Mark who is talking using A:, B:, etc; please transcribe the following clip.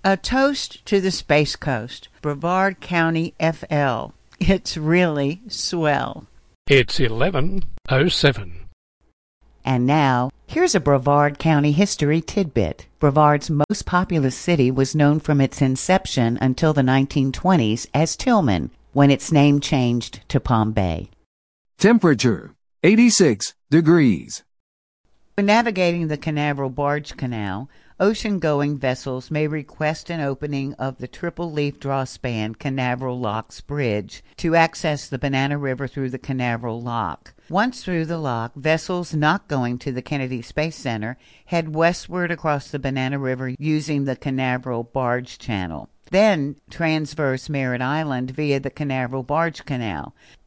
A: A toast to the Space Coast, Brevard County, FL. It's really swell.
B: It's 11:07.
A: And now, here's a Brevard County history tidbit. Brevard's most populous city was known from its inception until the 1920s as Tillman, when its name changed to Palm Bay.
C: Temperature, 86 degrees.
A: When navigating the Canaveral Barge Canal, ocean-going vessels may request an opening of the triple-leaf drawspan Canaveral Locks Bridge to access the Banana River through the Canaveral Lock. Once through the lock, vessels not going to the Kennedy Space Center head westward across the Banana River using the Canaveral Barge Channel. Then transverse Merritt Island via the Canaveral Barge Canal.